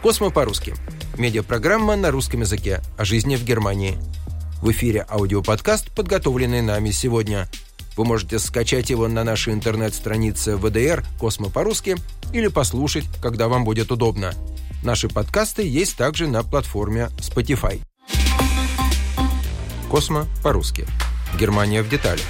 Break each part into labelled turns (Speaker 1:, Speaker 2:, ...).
Speaker 1: «Космо по-русски». Медиапрограмма на русском языке о жизни в Германии. В эфире аудиоподкаст, подготовленный нами сегодня. Вы можете скачать его на нашей интернет-странице ВДР «Космо по-русски» или послушать, когда вам будет удобно. Наши подкасты есть также на платформе Spotify. «Космо по-русски». Германия в деталях.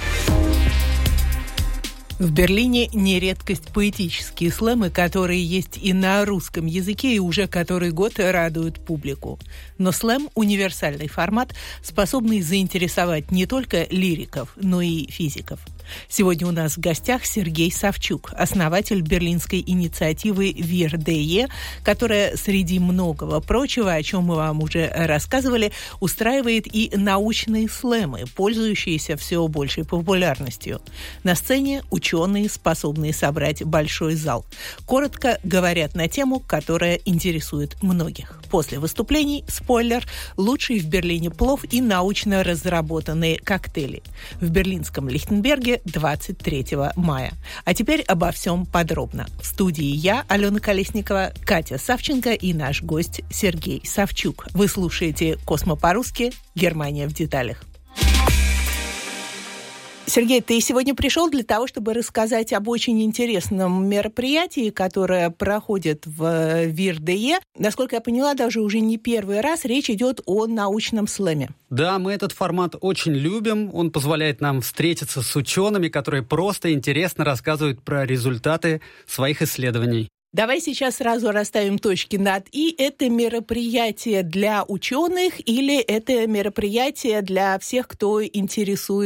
Speaker 2: В Берлине не редкость поэтические слэмы, которые есть и на русском языке, и уже который год радуют публику. Но слэм – универсальный формат, способный заинтересовать не только лириков, но и физиков. Сегодня у нас в гостях Сергей Савчук, основатель берлинской инициативы Wir.de, которая, среди многого прочего, о чем мы вам уже рассказывали, устраивает и научные слэмы, пользующиеся все большей популярностью. На сцене ученые, способные собрать большой зал. Коротко говорят на тему, которая интересует многих. После выступлений, спойлер, лучший в Берлине плов и научно разработанные коктейли. В берлинском Лихтенберге 23 мая. А теперь обо всем подробно. В студии я, Алена Колесникова, Катя Савченко и наш гость Сергей Савчук. Вы слушаете «Космо по-русски. Германия в деталях». Сергей, ты сегодня пришел для того, чтобы рассказать об очень интересном мероприятии, которое проходит в Wir.de. Насколько я поняла, даже уже не первый раз речь идет о научном слэме.
Speaker 3: Да, мы этот формат очень любим. Он позволяет нам встретиться с учеными, которые просто интересно рассказывают про результаты своих исследований.
Speaker 2: Давай сейчас сразу расставим точки над «и». Это мероприятие для ученых или это мероприятие для всех, кто интересуется